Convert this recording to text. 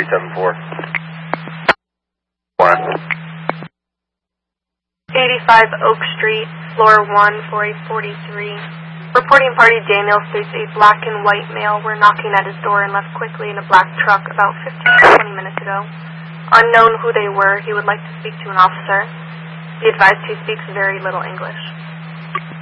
374. 85 Oak Street, floor 1, 4843. Reporting party Daniel states a black and white male were knocking at his door and left quickly in a black truck about 15 to 20 minutes ago. Unknown who they were, he would like to speak to an officer. Be advised he speaks very little English.